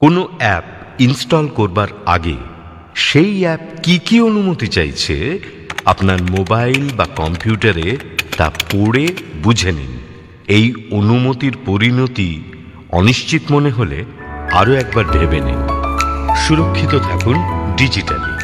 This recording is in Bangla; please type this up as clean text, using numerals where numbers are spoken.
কোনো অ্যাপ ইনস্টল করবার আগে সেই অ্যাপ কি অনুমতি চাইছে আপনার মোবাইল বা কম্পিউটারে তা পড়ে বুঝে নিন। এই অনুমতির পরিণতি অনিশ্চিত মনে হলে আরও একবার ভেবে নিন। সুরক্ষিত থাকুন ডিজিটালি।